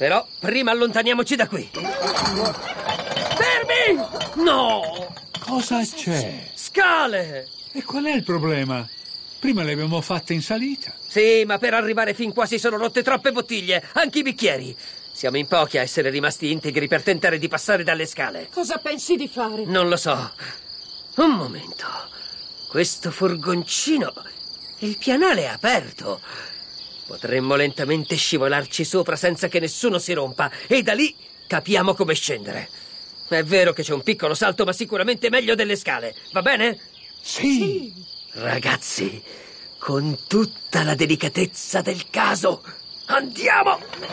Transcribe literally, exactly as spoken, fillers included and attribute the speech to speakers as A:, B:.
A: Però prima allontaniamoci da qui. Fermi! No!
B: Cosa c'è?
A: Scale!
B: E qual è il problema? Prima le abbiamo fatte in salita.
A: Sì, ma per arrivare fin qua si sono rotte troppe bottiglie, anche i bicchieri. Siamo in pochi a essere rimasti integri per tentare di passare dalle scale.
C: Cosa pensi di fare?
A: Non lo so. Un momento. Questo furgoncino... Il pianale è aperto. Potremmo lentamente scivolarci sopra senza che nessuno si rompa. E da lì capiamo come scendere. È vero che c'è un piccolo salto, ma sicuramente meglio delle scale. Va bene?
B: Sì.
A: Ragazzi, con tutta la delicatezza del caso, andiamo!